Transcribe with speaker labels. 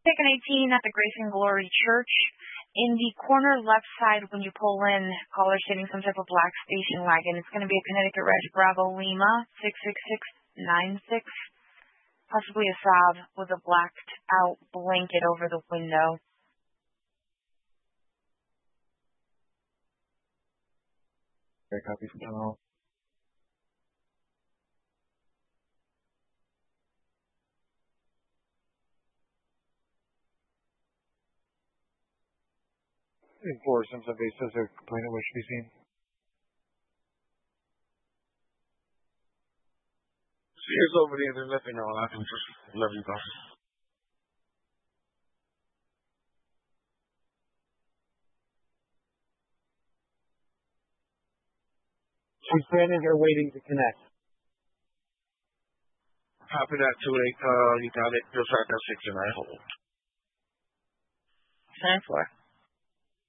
Speaker 1: Taking 18 at the Grace and Glory Church. In the corner left side, when you pull in, caller sitting some type of black station wagon. It's going to be a Connecticut Reg Bravo Lima 66696, possibly a Saab with a blacked out blanket over the window.
Speaker 2: Okay, copy from tunnel. In 4, Simpson Base says a complainant wish to be seen.
Speaker 3: She is over there. Just let me know. I can just love you, guys.
Speaker 4: She's stranded or waiting to connect.
Speaker 3: Copy that, 2-8. You got it. Just right there, 6 and I hold.
Speaker 1: 10-4.